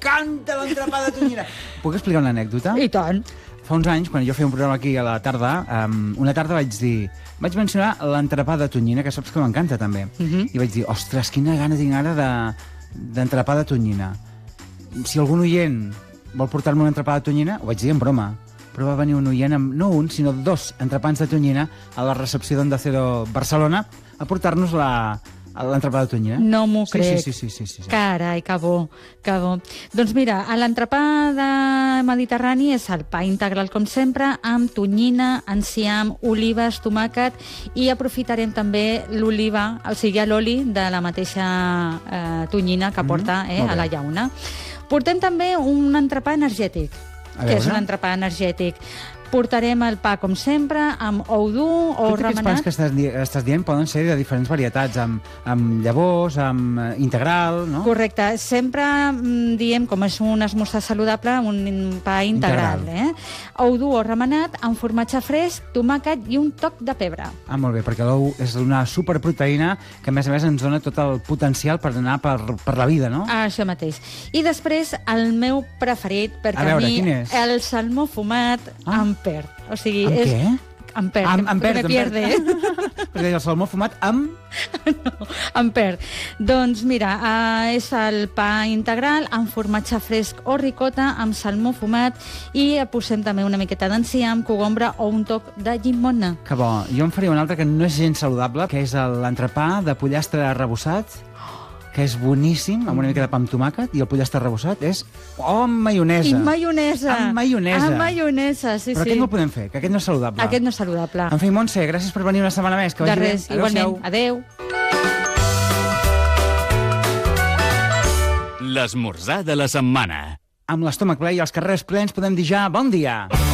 m'encanta l'entrepà de tonyina. Puc explicar una anècdota? I tant. Fa uns anys, quan jo feia un programa aquí a la tarda, una tarda vaig mencionar l'entrepà de tonyina, que saps que m'encanta també. I vaig dir, ostres, quina gana tinc ara d'entrepà de tonyina. Si algun oient vol portar-me un entrepà de tonyina, ho vaig dir en broma, però va venir un oient amb, no un, sinó 2 entrepans de tonyina a la recepció d'Onda Cero Barcelona a portar-nos l'entrepà de tonyina. No m'ho crec. Sí. Carai, que bo, que bo. Doncs mira, l'entrepà de mediterrani és el pa integral, com sempre, amb tonyina, enciam, olives, tomàquet, i aprofitarem també l'oliva, o sigui, l'oli de la mateixa tonyina que porta a la llauna. Portem també un entrepà energètic. Què és un entrepà energètic? Portarem el pa, com sempre, amb ou dur o tots remenat. Tots aquests pans que estàs dient poden ser de diferents varietats, amb llavors, amb integral, no? Correcte. Sempre diem, com és un esmorzar saludable, un pa integral. Ou dur o remenat, amb formatge fresc, tomàquet i un toc de pebre. Ah, molt bé, perquè l'ou és una superproteïna que, a més ens dona tot el potencial per anar per la vida, no? Això mateix. I després, el meu preferit, perquè a veure, mi, quin és? el salmó fumat amb perd. O sigui, amb és... què? Amb perd. Amb perd. Perquè el salmó fumat amb... No, amb perd. Doncs mira, és el pa integral amb formatge fresc o ricota, amb salmó fumat, i posem també una miqueta d'enciam, cogombre o un toc de llimona. Que bo. Jo en faria un altre que no és gens saludable, que és l'entrepà de pollastre arrebossat, que és boníssim, amb una mica de pa amb tomàquet, i el pollastre arrebossat és... Oh, amb maionesa! I maionesa! Amb maionesa! Amb maionesa, sí. Però aquest no el podem fer, que aquest no és saludable. Aquest no és saludable. En fi, Montse, gràcies per venir una setmana més. Que vagi de res, bé. igualment. Adéu. L'esmorzar de la setmana. Amb l'estómac ple i els carrers plens podem dir ja bon dia!